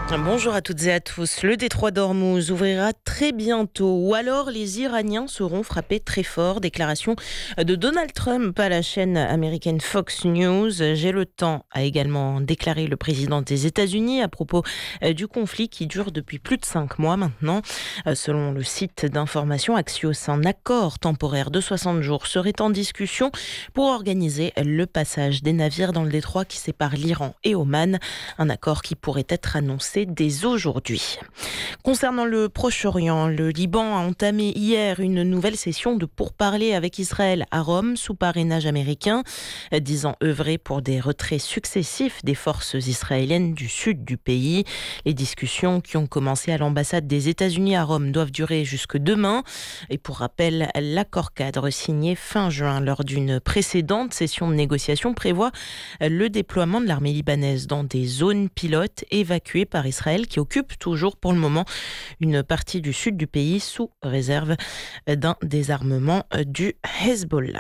Bonjour à toutes et à tous. Le détroit d'Ormuz ouvrira très bientôt ou alors les Iraniens seront frappés très fort. Déclaration de Donald Trump à la chaîne américaine Fox News. J'ai le temps, a également déclaré le président des États-Unis à propos du conflit qui dure depuis plus de 5 mois maintenant. Selon le site d'information Axios, un accord temporaire de 60 jours serait en discussion pour organiser le passage des navires dans le détroit qui sépare l'Iran et Oman. Un accord qui pourrait être annoncé dès aujourd'hui. Concernant le Proche-Orient, le Liban a entamé hier une nouvelle session de pourparlers avec Israël à Rome sous parrainage américain, disant œuvrer pour des retraits successifs des forces israéliennes du sud du pays. Les discussions qui ont commencé à l'ambassade des États-Unis à Rome doivent durer jusque demain. Et pour rappel, l'accord cadre signé fin juin lors d'une précédente session de négociation prévoit le déploiement de l'armée libanaise dans des zones pilotes évacuées par Israël qui occupe toujours pour le moment une partie du sud du pays sous réserve d'un désarmement du Hezbollah.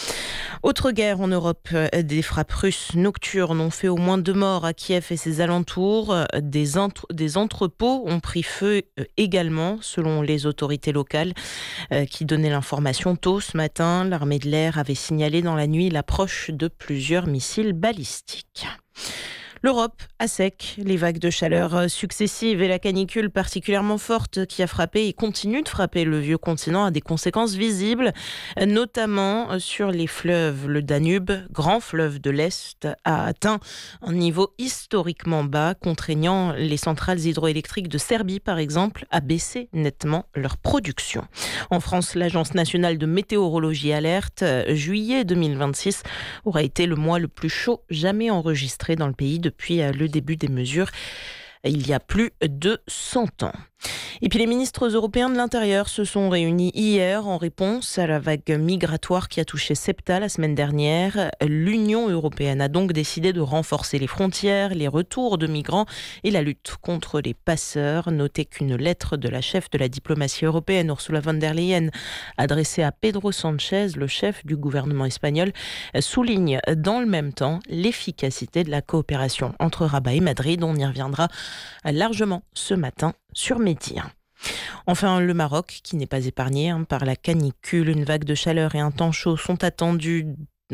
Autre guerre en Europe, des frappes russes nocturnes ont fait au moins 2 morts à Kiev et ses alentours. Des entrepôts ont pris feu également, selon les autorités locales qui donnaient l'information tôt ce matin. L'armée de l'air avait signalé dans la nuit l'approche de plusieurs missiles balistiques. L'Europe à sec, les vagues de chaleur successives et la canicule particulièrement forte qui a frappé et continue de frapper le vieux continent a des conséquences visibles, notamment sur les fleuves. Le Danube, grand fleuve de l'Est, a atteint un niveau historiquement bas, contraignant les centrales hydroélectriques de Serbie, par exemple, à baisser nettement leur production. En France, l'Agence nationale de météorologie alerte, juillet 2026 aura été le mois le plus chaud jamais enregistré dans le pays depuis le début des mesures il y a plus de 100 ans. Et puis les ministres européens de l'Intérieur se sont réunis hier en réponse à la vague migratoire qui a touché Ceuta la semaine dernière. L'Union européenne a donc décidé de renforcer les frontières, les retours de migrants et la lutte contre les passeurs. Notez qu'une lettre de la chef de la diplomatie européenne, Ursula von der Leyen, adressée à Pedro Sánchez, le chef du gouvernement espagnol, souligne dans le même temps l'efficacité de la coopération entre Rabat et Madrid. On y reviendra largement ce matin sur Midi. Enfin, le Maroc, qui n'est pas épargné par la canicule, une vague de chaleur et un temps chaud sont attendus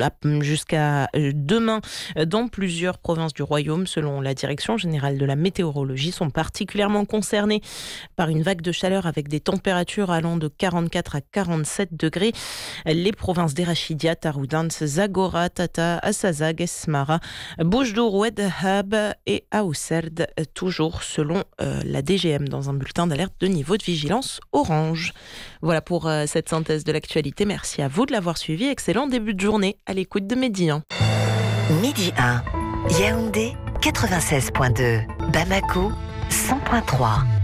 jusqu'à demain dans plusieurs provinces du royaume. Selon la direction générale de la météorologie, sont particulièrement concernés par une vague de chaleur avec des températures allant de 44 à 47 degrés. Les provinces d'Erachidia, Taroudant, Zagora, Tata, Assazag, Esmara, Boujdour, Oued Hab et Aousserd, toujours selon la DGM dans un bulletin d'alerte de niveau de vigilance orange. Voilà pour cette synthèse de l'actualité. Merci à vous de l'avoir suivi. Excellent début de journée à l'écoute de Midi 1. Midi 1, Yaoundé 96.2, Bamako 100.3.